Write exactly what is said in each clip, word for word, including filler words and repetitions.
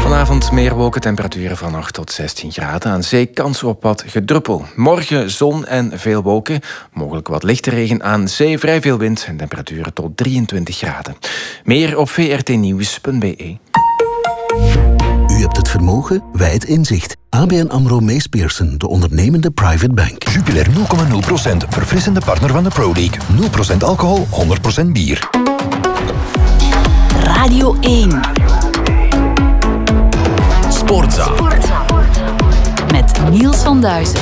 Vanavond meer wolken, temperaturen van acht tot zestien graden. Aan zee kans op wat gedruppel. Morgen zon en veel wolken. Mogelijk wat lichte regen, aan zee vrij veel wind en temperaturen tot drieëntwintig graden. Meer op v r t nieuws punt b e. U hebt het vermogen, wij het inzicht. A B N AMRO Mees Pierson, de ondernemende private bank. Jupiler nul komma nul procent, verfrissende partner van de Pro League. nul procent alcohol, honderd procent bier. Radio één. Sportza. Met Niels van Duizen.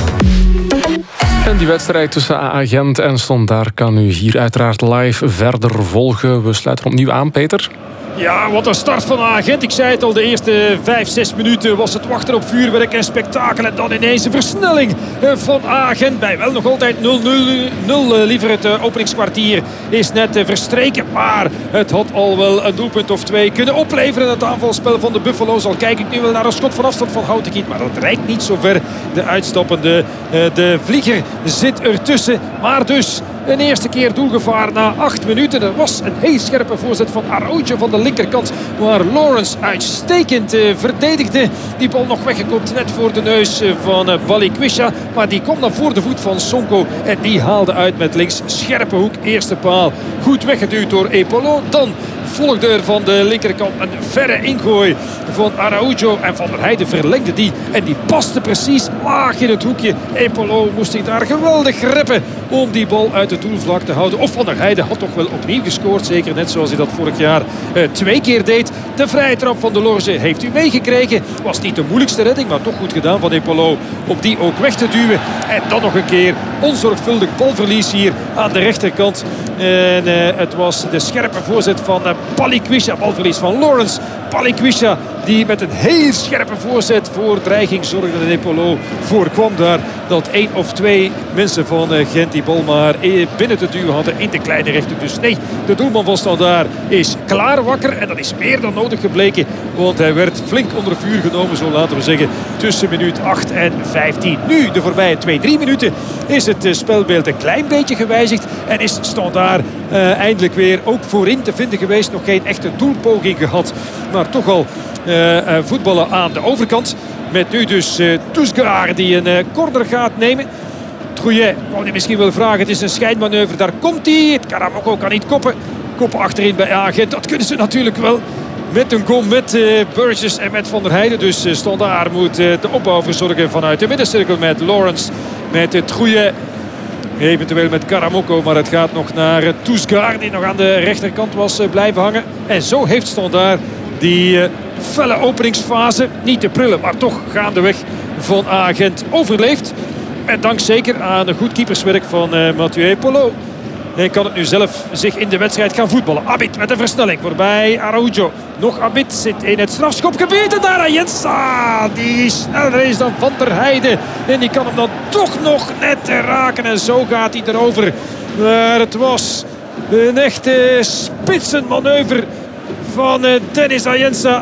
En die wedstrijd tussen A A Gent en Standaard kan u hier uiteraard live verder volgen. We sluiten opnieuw aan, Peter. Ja, wat een start van A A Gent. Ik zei het al, de eerste vijf, zes minuten was het wachten op vuurwerk en spektakel. En dan ineens een versnelling van A A Gent bij wel nog altijd nul nul. Liever het openingskwartier is net verstreken. Maar het had al wel een doelpunt of twee kunnen opleveren. Het aanvalspel van de Buffalo's. Al kijk ik nu wel naar een schot van afstand van Houtekiet. Maar dat reikt niet zo ver. De uitstappende, de vlieger zit ertussen. Maar dus een eerste keer doelgevaar na acht minuten. Er was een heel scherpe voorzet van Araujo van de linkerkant. Waar Lawrence uitstekend uh, verdedigde. Die bal nog weggekopt net voor de neus uh, van uh, Balikwisha. Maar die komt dan voor de voet van Sonko. En die haalde uit met links. Scherpe hoek. Eerste paal. Goed weggeduwd door Epolo. Dan volgde er van de linkerkant een verre ingooi van Araujo. En Van der Heijden verlengde die. En die paste precies laag in het hoekje. Epolo moest hij daar geweldig reppen om die bal uit het doelvlak te houden. Of Van der Heijden had toch wel opnieuw gescoord. Zeker net zoals hij dat vorig jaar uh, twee keer deed. De vrije trap van De Lorge heeft u meegekregen. Was niet de moeilijkste redding, maar toch goed gedaan van Epolo om die ook weg te duwen. En dan nog een keer onzorgvuldig balverlies hier aan de rechterkant. En uh, het was de scherpe voorzet van uh, Balikwisha. Balverlies van Lawrence. Balikwisha die met een heel scherpe voorzet voor dreiging zorgde. En Epolo voorkwam daar dat één of twee mensen van uh, Gent die bal maar binnen te duwen hadden in de kleine rechter. Dus nee, de doelman van Standaard is klaar wakker. En dat is meer dan nodig gebleken. Want hij werd flink onder vuur genomen, zo laten we zeggen, tussen minuut acht en vijftien. Nu, de voorbije twee, drie minuten, is het spelbeeld een klein beetje gewijzigd. En is Standaard uh, eindelijk weer ook voorin te vinden geweest. Nog geen echte doelpoging gehad. Maar toch al uh, uh, voetballen aan de overkant. Met nu dus uh, Toesgaard die een uh, corner gaat nemen. Trouillet wou je misschien wel vragen. Het is een schijnmanoeuvre. Daar komt hij. Het Karamoko kan niet koppen. Koppen achterin bij A A Gent. Dat kunnen ze natuurlijk wel. Met een goal met uh, Burgess en met Van der Heijden. Dus uh, Standaard moet uh, de opbouw verzorgen vanuit de middencirkel met Lawrence. Met uh, Trouillet. Eventueel met Karamoko. Maar het gaat nog naar uh, Toesgaard. Die nog aan de rechterkant was uh, blijven hangen. En zo heeft Standaard die uh, felle openingsfase. Niet te prullen, maar toch gaandeweg van A A Gent overleefd. Met dank zeker aan een goed keeperswerk van uh, Mathieu Epolo. Hij kan het nu zelf zich in de wedstrijd gaan voetballen. Abid met een versnelling voorbij Araujo. Nog Abid zit in het strafschopgebied. En daar Jensa, die sneller is dan Van der Heijden. En die kan hem dan toch nog net raken. En zo gaat hij erover. Maar het was een echte spitsenmanoeuvre van Dennis Ayensa.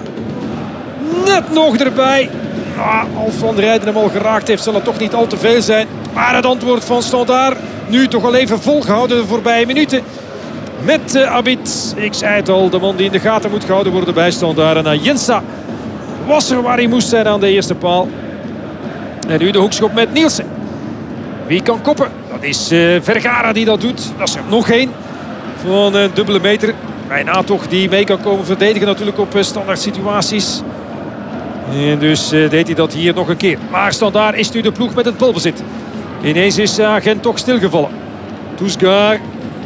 Net nog erbij. Ah, als Van der Heijden hem al geraakt heeft, zal het toch niet al te veel zijn. Maar het antwoord van Standaard nu toch al even volgehouden de voorbije minuten. Met uh, Abid, ik zei het al, de man die in de gaten moet gehouden worden bij Standaard. En Ayensa was er waar hij moest zijn aan de eerste paal. En nu de hoekschop met Nielsen. Wie kan koppen? Dat is uh, Vergara die dat doet. Dat is er nog één van een dubbele meter. Bijna toch die mee kan komen verdedigen natuurlijk op uh, standaard situaties. En dus uh, deed hij dat hier nog een keer. Maar Standaard is nu de ploeg met het balbezit. Ineens is uh, Gent toch stilgevallen. Toesgaard.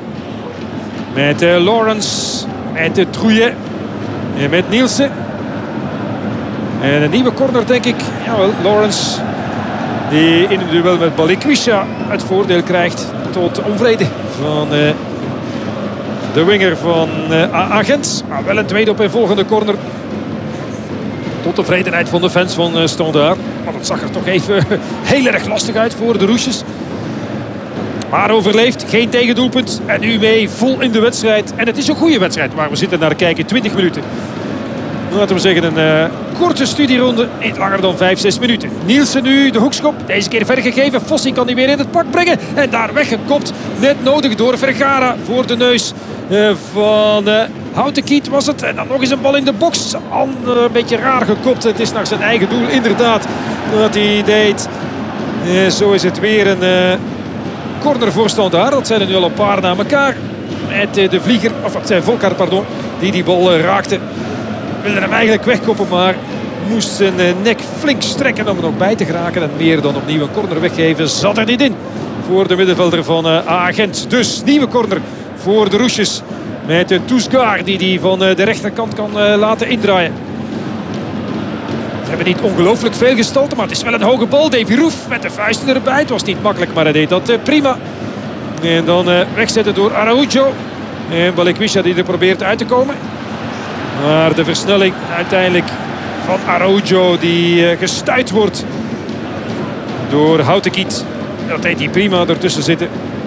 Met uh, Lawrence. Met uh, Trouillet. En met Nielsen. En een nieuwe corner denk ik. Jawel, Lawrence. Die in het duel met Balikwisha het voordeel krijgt. Tot onvrede van uh, de winger van uh, A A Gent. Maar wel een tweede op een volgende corner. Tot tevredenheid van de fans van uh, Standaard. Maar dat zag er toch even heel erg lastig uit voor de Roesjes. Maar overleeft, geen tegendoelpunt. En nu mee vol in de wedstrijd. En het is een goede wedstrijd waar we zitten naar kijken. twintig minuten. Laten we zeggen een uh, korte studieronde. Niet langer dan vijf, zes minuten. Nielsen nu de hoekschop. Deze keer vergegeven. Fossi kan die weer in het pak brengen. En daar weggekopt. Net nodig door Vergara voor de neus uh, van uh, Houtenkiet was het. En dan nog eens een bal in de box. An, uh, een beetje raar gekopt. Het is naar zijn eigen doel inderdaad dat hij deed. Uh, zo is het weer een uh, corner voor Standaard. Dat zijn er nu al een paar na elkaar. Met uh, de vlieger, of het zijn Volkart, pardon, die die bal uh, raakte. Wilde hem eigenlijk wegkoppen, maar moest zijn uh, nek flink strekken om er nog bij te geraken. En meer dan opnieuw een corner weggeven zat er niet in voor de middenvelder van uh, Agent. Dus nieuwe corner voor de Roesjes. Met uh, Toesgaard die die van uh, de rechterkant kan uh, laten indraaien. Ze hebben niet ongelooflijk veel gestalte, maar het is wel een hoge bal. Davy Roef met de vuisten erbij. Het was niet makkelijk, maar hij deed dat uh, prima. En dan uh, wegzetten door Araujo. En Balikwisha die er probeert uit te komen. Maar de versnelling uiteindelijk van Araujo die uh, gestuit wordt door Houtenkiet. Dat deed hij prima ertussen zitten.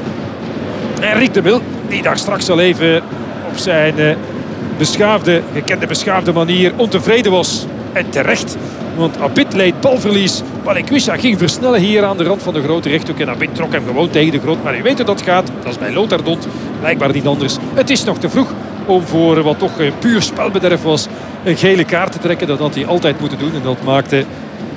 En Rick de Mil, die daar straks al even op zijn uh, beschaafde, gekende beschaafde manier ontevreden was. En terecht, want Abid leed balverlies. Balikwisha ging versnellen hier aan de rand van de grote rechthoek. En Abid trok hem gewoon tegen de grond. Maar u weet hoe dat gaat. Dat is bij Lothar Dont blijkbaar niet anders. Het is nog te vroeg om voor wat toch uh, puur spelbederf was een gele kaart te trekken. Dat had hij altijd moeten doen. En dat maakte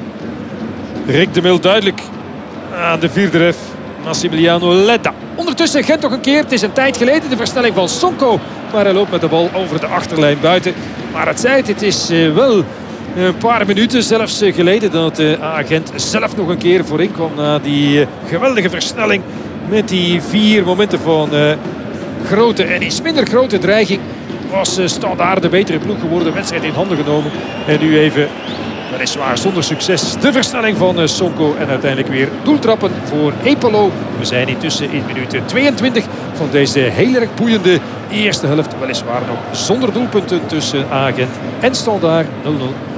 Rick de Mil duidelijk aan de vierde ref, Massimiliano Ledda. Ondertussen Gent nog een keer. Het is een tijd geleden de versnelling van Sonko. Maar hij loopt met de bal over de achterlijn buiten. Maar het zei het, het is uh, wel een paar minuten zelfs uh, geleden dat uh, Agent zelf nog een keer voorin kwam na die uh, geweldige versnelling. Met die vier momenten van uh, grote en iets minder grote dreiging. Was uh, Standaard de betere ploeg geworden. Wedstrijd in handen genomen. En nu even, weliswaar zonder succes, de versnelling van uh, Sonko. En uiteindelijk weer doeltrappen voor Epelo. We zijn intussen in minuut tweeëntwintig van deze heel erg boeiende eerste helft. Weliswaar nog zonder doelpunten tussen Agent en Standaard nul nul.